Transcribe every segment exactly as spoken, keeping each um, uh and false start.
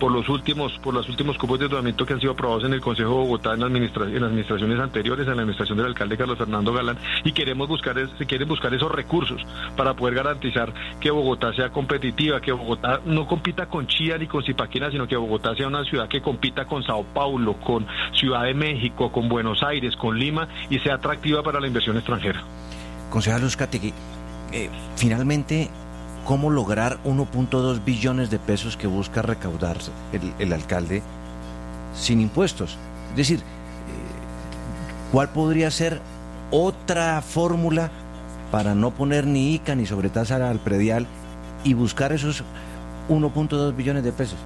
por los últimos por los últimos cupos de endeudamiento que han sido aprobados en el Consejo de Bogotá en, la administra en las administraciones anteriores, en la administración del alcalde Carlos Fernando Galán, y queremos buscar, se quieren buscar esos recursos para poder garantizar que Bogotá sea competitiva, que Bogotá no compita con Chía ni con Zipaquirá, sino que Bogotá sea una ciudad que compita con Sao Paulo, con Ciudad de México, con Buenos Aires, con Lima, y sea atractiva para la inversión extranjera. Concejal Uzcategui, eh, finalmente, ¿cómo lograr uno punto dos billones de pesos que busca recaudar el, el alcalde sin impuestos? Es decir, eh, ¿cuál podría ser otra fórmula para no poner ni ICA ni sobretasa al predial y buscar esos uno punto dos billones de pesos?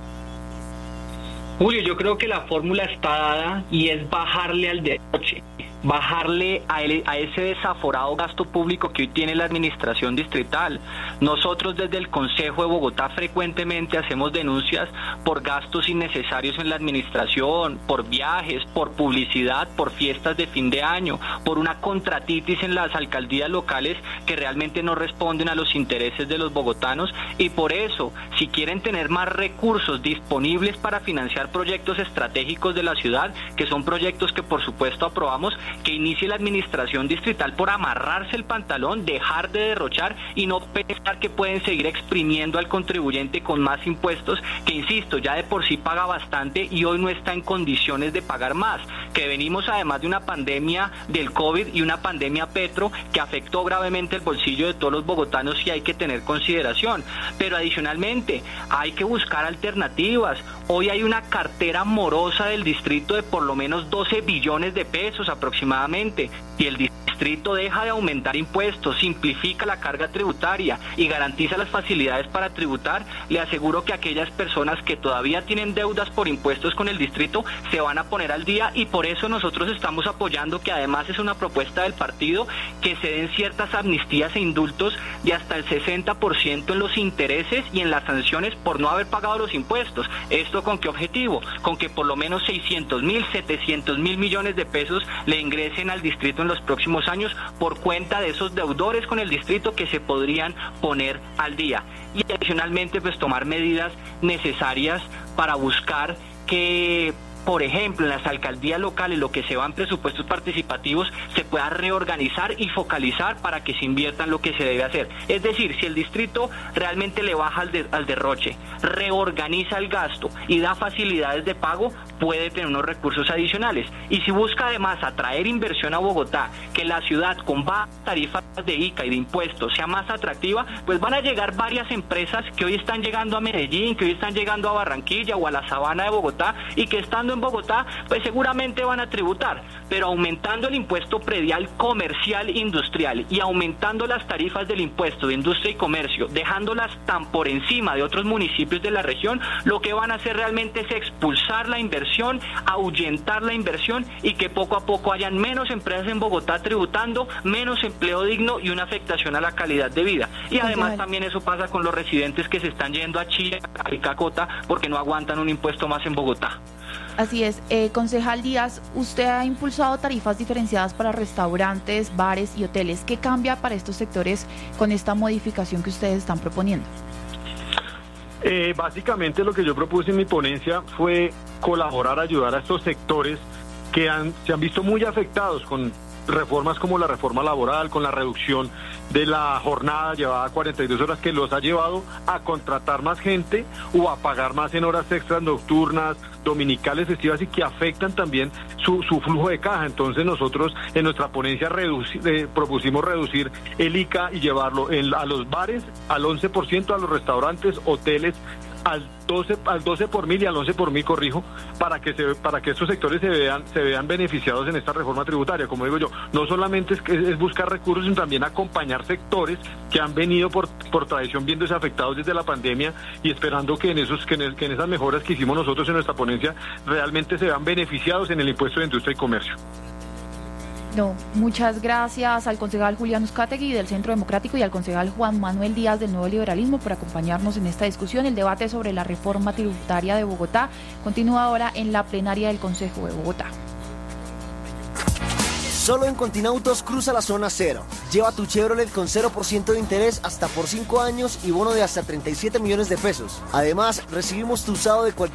Julio, yo creo que la fórmula está dada y es bajarle al derroche, bajarle a, el, a ese desaforado gasto público que hoy tiene la administración distrital. Nosotros desde el Consejo de Bogotá frecuentemente hacemos denuncias por gastos innecesarios en la administración, por viajes, por publicidad, por fiestas de fin de año, por una contratitis en las alcaldías locales que realmente no responden a los intereses de los bogotanos, y por eso, si quieren tener más recursos disponibles para financiar proyectos estratégicos de la ciudad, que son proyectos que por supuesto aprobamos, que inicie la administración distrital por amarrarse el pantalón, dejar de derrochar y no pensar que pueden seguir exprimiendo al contribuyente con más impuestos, que insisto, ya de por sí paga bastante y hoy no está en condiciones de pagar más, que venimos además de una pandemia del COVID y una pandemia Petro que afectó gravemente el bolsillo de todos los bogotanos, y hay que tener consideración. Pero adicionalmente hay que buscar alternativas. Hoy hay una cartera morosa del distrito de por lo menos doce billones de pesos aproximadamente, y el distrito deja de aumentar impuestos, simplifica la carga tributaria y garantiza las facilidades para tributar. Le aseguro que aquellas personas que todavía tienen deudas por impuestos con el distrito se van a poner al día, y por eso nosotros estamos apoyando, que además es una propuesta del partido, que se den ciertas amnistías e indultos de hasta el sesenta por ciento en los intereses y en las sanciones por no haber pagado los impuestos. ¿Esto con qué objetivo? Con que por lo menos seiscientos mil, setecientos mil millones de pesos le ingresen al distrito en los próximos años por cuenta de esos deudores con el distrito que se podrían poner al día. Y adicionalmente pues tomar medidas necesarias para buscar que, por ejemplo, en las alcaldías locales, lo que se va en presupuestos participativos, se pueda reorganizar y focalizar para que se invierta en lo que se debe hacer. Es decir, si el distrito realmente le baja al, de, al derroche, reorganiza el gasto y da facilidades de pago, puede tener unos recursos adicionales. Y si busca además atraer inversión a Bogotá, que la ciudad con bajas tarifas de ICA y de impuestos sea más atractiva, pues van a llegar varias empresas que hoy están llegando a Medellín, que hoy están llegando a Barranquilla o a la Sabana de Bogotá, y que estando en Bogotá, pues seguramente van a tributar, pero aumentando el impuesto predial comercial industrial y aumentando las tarifas del impuesto de industria y comercio, dejándolas tan por encima de otros municipios de la región, lo que van a hacer realmente es expulsar la inversión, ahuyentar la inversión, y que poco a poco hayan menos empresas en Bogotá tributando, menos empleo digno y una afectación a la calidad de vida. Y además también eso pasa con los residentes que se están yendo a Chía y Cacota porque no aguantan un impuesto más en Bogotá. Así es. Eh, concejal Díaz, usted ha impulsado tarifas diferenciadas para restaurantes, bares y hoteles. ¿Qué cambia para estos sectores con esta modificación que ustedes están proponiendo? Eh, básicamente lo que yo propuse en mi ponencia fue colaborar, ayudar a estos sectores que han, se han visto muy afectados con reformas como la reforma laboral, con la reducción de la jornada llevada a cuarenta y dos horas, que los ha llevado a contratar más gente o a pagar más en horas extras nocturnas, dominicales, festivas, y que afectan también su, su flujo de caja. Entonces nosotros en nuestra ponencia reduci, eh, propusimos reducir el ICA y llevarlo en, a los bares al once por ciento, a los restaurantes, hoteles al doce, al doce por mil y al once por mil, corrijo, para que se, para que estos sectores se vean se vean beneficiados en esta reforma tributaria. Como digo yo, no solamente es, es buscar recursos, sino también acompañar sectores que han venido por, por tradición viéndose afectados desde la pandemia, y esperando que en esos que en, que en esas mejoras que hicimos nosotros en nuestra ponencia realmente se vean beneficiados en el impuesto de industria y comercio. No, muchas gracias al concejal Julián Uzcategui del Centro Democrático y al concejal Juan Manuel Díaz del Nuevo Liberalismo por acompañarnos en esta discusión. El debate sobre la reforma tributaria de Bogotá continúa ahora en la plenaria del Consejo de Bogotá. Solo en Continautos cruza la zona cero. Lleva tu Chevrolet con cero por ciento de interés hasta por cinco años y bono de hasta treinta y siete millones de pesos. Además, recibimos tu usado de cualquier